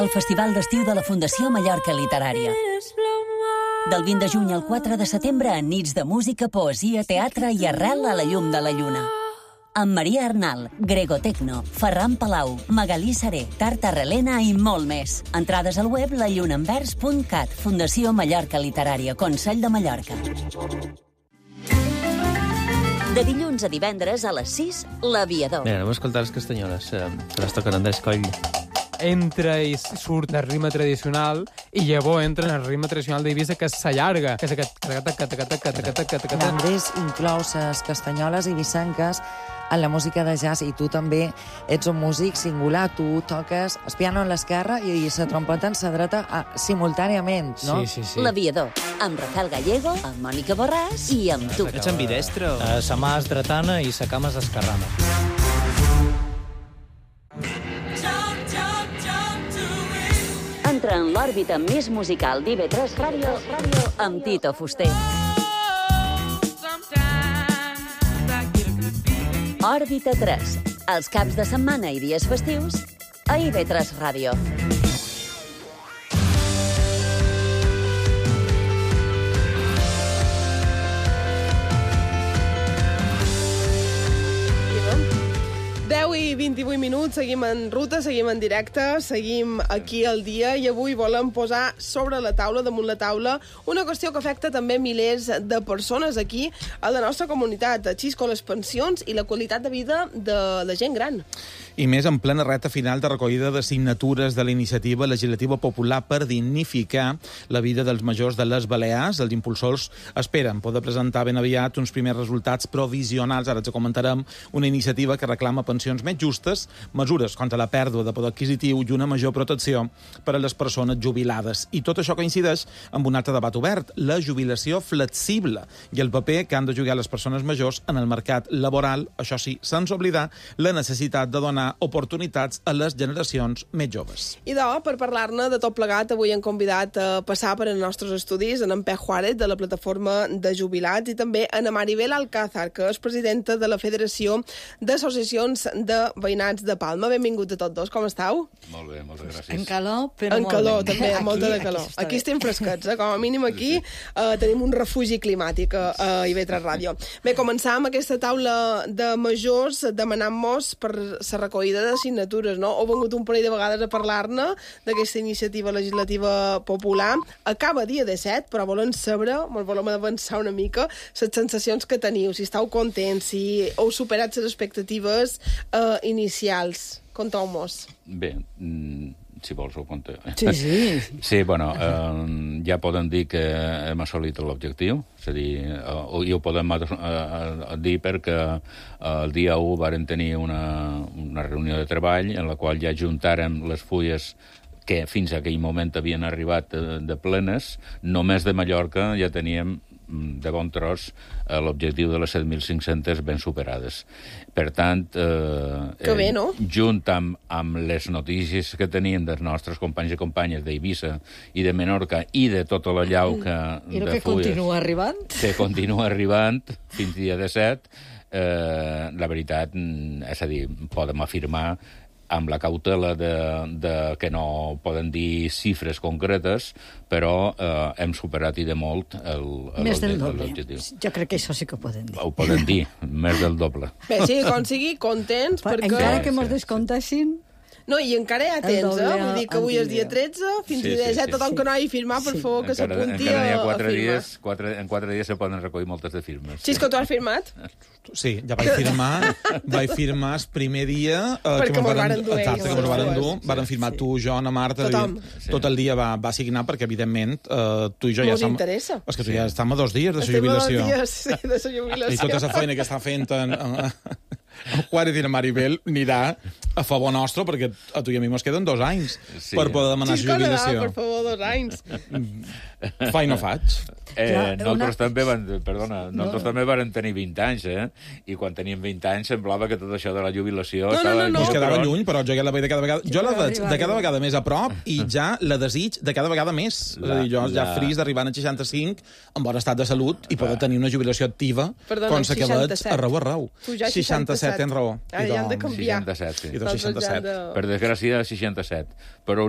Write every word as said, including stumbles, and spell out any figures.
El Festival d'Estiu de la Fundació Mallorca Literària. Del vint de juny al quatre de setembre, en nits de música, poesia, teatre i arrel a la llum de la lluna. Amb Maria Arnal, Grego Tecno, Ferran Palau, Magalí Saré, Tarta Relena i molt més. Entrades al web la llunanvers punt cat. Fundació Mallorca Literària, Consell de Mallorca. De dilluns a divendres a les sis, L'Aviador. Bé, anem a escoltar les castanyoles, eh, que les toquen Andrés Coll. Entra i surt del ritme tradicional i llavors entra en el ritme tradicional d'Eivissa, que s'allarga. Que és aquest... L'Andrés inclou les castanyoles eivissenques en la música de jazz, i tu també ets un músic singular. Tu toques el piano en l'esquerra i la trompeta en la dreta simultàniament, no? Sí, sí, sí. L'Aviador, amb Rafael Gallego, amb Mònica Borràs i amb tu. Ets ambidestre? Uh, sa mà és dretana i sa cama és esquerrana. Entra en l'òrbita més musical d'I V tres Ràdio amb Tito Fuster. Òrbita tres, els caps de setmana i dies festius a I V tres Ràdio. deu i vint-i-vuit minuts, seguim en ruta, seguim en directe, seguim aquí al dia i avui volem posar sobre la taula, damunt la taula, una qüestió que afecta també milers de persones aquí a la nostra comunitat, així com les pensions i la qualitat de vida de la gent gran. I més en plena recta final de recollida de signatures de la iniciativa legislativa popular per dignificar la vida dels majors de les Balears. Els impulsors esperen poder presentar ben aviat uns primers resultats provisionals. Ara ens comentarem una iniciativa que reclama pensions més justes, mesures contra la pèrdua de poder adquisitiu i una major protecció per a les persones jubilades. I tot això coincideix amb un altre debat obert, la jubilació flexible i el paper que han de jugar les persones majors en el mercat laboral. Això sí, sense oblidar la necessitat de donar oportunitats a les generacions més joves. I de, per parlar-ne de tot plegat, avui hem convidat a passar per als nostres estudis en Pep Juárez, de la plataforma de jubilats, i també en Maribel Alcázar, que és presidenta de la Federació d'Associacions de Veïnats de Palma. Benvinguts a tots dos, com esteu? Molt bé, moltes gràcies. En calor, però en molt calor, bé. també, Aquí, molta de calor. Aquí, aquí estem fresquets, eh? Com a mínim aquí eh, tenim un refugi climàtic a, a I V tres Ràdio. Bé, començar amb aquesta taula de majors demanant-nos per la recollida de signatures, no? Heu vengut un parell de vegades a parlar-ne d'aquesta iniciativa legislativa popular. Acaba dia disset, però volem saber, ens volem avançar una mica, les sensacions que teniu, si esteu contents, si heu superat les expectatives eh, inicials. Conteu-mos. Bé, si vols ho conto. Sí, sí. Sí, bueno, eh, ja podem dir que hem assolit l'objectiu, és a dir, eh, i ho podem eh, dir perquè eh, el dia u varen tenir una, una reunió de treball en la qual ja juntàrem les fulles que fins a aquell moment havien arribat de, de plenes. Només de Mallorca ja teníem de bon tros eh, l'objectiu de les set mil cinc-centes ben superades. Per tant, eh, que bé, no? eh, junt amb, amb les notícies que teníem dels nostres companys i companyes d'Eivissa i de Menorca i de tota la llau que... I el que continua arribant. Que continua arribant fins dia disset, eh, la veritat, és a dir, podem afirmar amb la cautela de, de que no poden dir xifres concretes, però eh, hem superat i de molt el, el, més del doble. l'objectiu. Jo crec que això sí que ho poden dir. Ho poden dir, més del doble. Bé, sí, com sigui, contents, Però perquè... encara que Sí, mos sí, descomptessin... No, i encara hi ha temps, doble, eh? Vull dir que avui és dia tretze, fins Sí, sí, dia sí, disset, sí. tothom que no hagi firmat, per Sí. favor, que Encara, s'apunti encara a, hi ha a quatre firmar. dies, quatre, en quatre dies se poden recollir moltes de firmes. Sí, és que tu has firmat? Sí, ja vaig firmar, vaig firmar el primer dia... Eh, Perquè que mos varen- varen dur ells, Exacte, que mos varen dur. sí, Varen firmar sí. tu, jo, Ana Marta... Tothom. i Tot el dia va, va signar, perquè, evidentment, eh, tu i jo ja... Mos estem- interessa. És que tu ja estem a dos dies de la Estem a dos jubilació. dies, sí, de la jubilació. I tota la feina que està fent en, en, en Juárez i en Maribel anirà a favor nostre, perquè a tu i a mi mos queden dos anys Sí. per poder demanar Xisco Nadal, jubilació. per favor, dos anys. Fa i no faig. Eh, Clar, nosaltres una- també van, perdona, nosaltres també vam tenir vint anys, eh? I quan teníem vint anys semblava que tot això de la jubilació No, no, estava... no, no. Ens lluny, quedava però- lluny, però jo ja la veig de cada vegada... Jo la però veig arriba, de cada arriba. vegada més a prop i ja la desig de cada vegada més. És a dir, jo ja La- fris d'arribar als seixanta-cinc en bon estat de salut i poder tenir una jubilació activa Perdona, com la que veig seixanta-set. arreu arreu. Tu ja seixanta-set tens raó. Ara ja hem de I doncs- canviar. seixanta-set, sí. I doncs Nosaltres ja hem seixanta-set. de- Per desgràcia, seixanta-set. Però